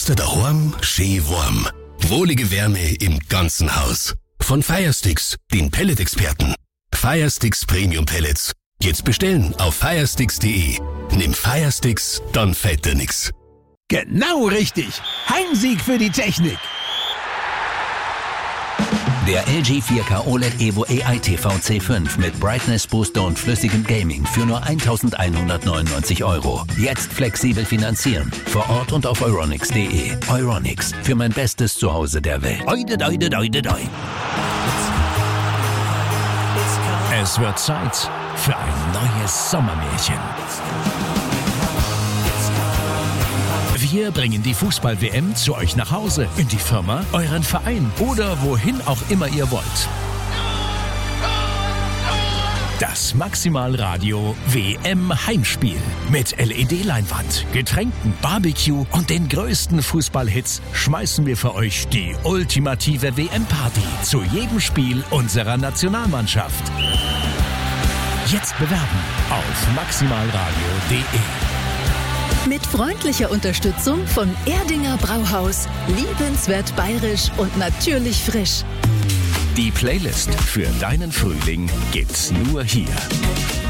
dir daheim schön warm. Wohlige Wärme im ganzen Haus. Von Firesticks, den Pellet-Experten. Firesticks Premium Pellets. Jetzt bestellen auf firesticks.de. Nimm Firesticks, dann fällt dir nix. Genau richtig. Heimsieg für die Technik. Der LG 4K OLED Evo AI TV C5 mit Brightness Booster und flüssigem Gaming für nur 1.199 €. Jetzt flexibel finanzieren. Vor Ort und auf euronics.de. Euronics, für mein bestes Zuhause der Welt. Oide, doide, doide, doi. Es wird Zeit für ein neues Sommermärchen. Wir bringen die Fußball-WM zu euch nach Hause, in die Firma, euren Verein oder wohin auch immer ihr wollt. Das Maximalradio WM-Heimspiel mit LED-Leinwand, Getränken, Barbecue und den größten Fußballhits schmeißen wir für euch die ultimative WM-Party zu jedem Spiel unserer Nationalmannschaft. Jetzt bewerben auf maximalradio.de. Mit freundlicher Unterstützung von Erdinger Brauhaus. Liebenswert bayerisch und natürlich frisch. Die Playlist für deinen Frühling gibt's nur hier.